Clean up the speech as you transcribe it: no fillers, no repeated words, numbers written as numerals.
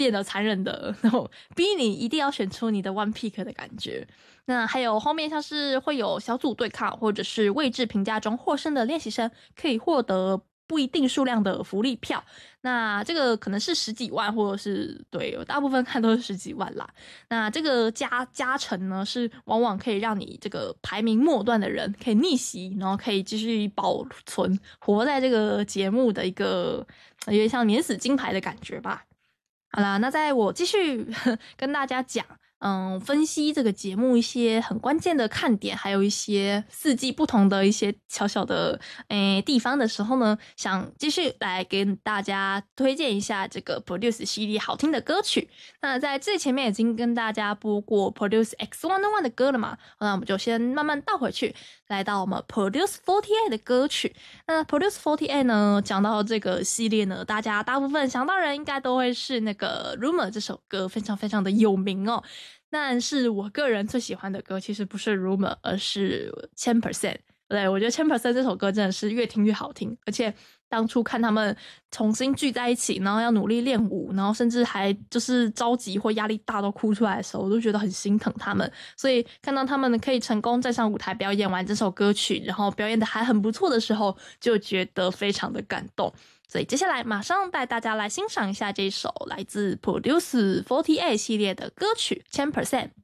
变得残忍的，然后逼你一定要选出你的 one pick 的感觉。那还有后面像是会有小组对抗或者是位置评价中获胜的练习生可以获得不一定数量的福利票，那这个可能是10几万，或者是对，大部分看都是10几万啦。那这个加成呢，是往往可以让你这个排名末段的人可以逆袭，然后可以继续保存活在这个节目的一个有点像免死金牌的感觉吧。好啦，那在我继续跟大家讲分析这个节目一些很关键的看点，还有一些四季不同的一些小小的地方的时候呢，想继续来跟大家推荐一下这个 Produce 系列好听的歌曲。那在最前面已经跟大家播过 Produce X101 的歌了嘛，那我们就先慢慢倒回去，来到我们 Produce 48的歌曲。那 Produce 48呢，讲到这个系列呢，大家大部分想到人应该都会是那个 Rumor 这首歌，非常非常的有名哦。但是我个人最喜欢的歌其实不是 Rumor， 而是 10%。 对，我觉得 10% 这首歌真的是越听越好听，而且当初看他们重新聚在一起，然后要努力练舞，然后甚至还就是着急或压力大到哭出来的时候，我都觉得很心疼他们。所以看到他们可以成功站上舞台表演完这首歌曲，然后表演的还很不错的时候，就觉得非常的感动。所以接下来马上带大家来欣赏一下这首来自 Produce 48系列的歌曲 10%。